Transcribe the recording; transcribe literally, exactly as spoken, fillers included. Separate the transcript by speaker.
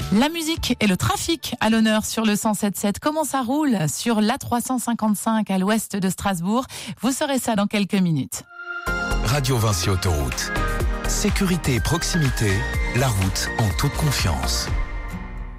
Speaker 1: La musique et le trafic à l'honneur sur le cent sept sept. Comment ça roule sur l'A trois cent cinquante-cinq à l'ouest de Strasbourg? Vous saurez ça dans quelques minutes.
Speaker 2: Radio Vinci Autoroute. Sécurité et proximité, la route en toute confiance.